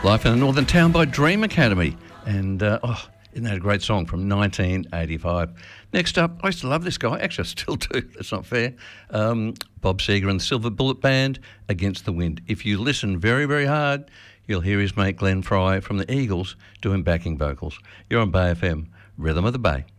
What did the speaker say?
Life in a Northern Town by Dream Academy. And, isn't that a great song from 1985? Next up, I used to love this guy. Actually, I still do. That's not fair. Bob Seger and the Silver Bullet Band, Against the Wind. If you listen very, very hard, you'll hear his mate Glenn Fry from the Eagles doing backing vocals. You're on Bay FM, Rhythm of the Bay.